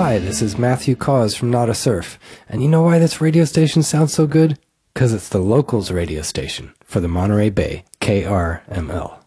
Hi, this is Matthew Cause from Not a Surf, and you know why this radio station sounds so good? 'Cause it's the locals radio station for the Monterey Bay, KRML.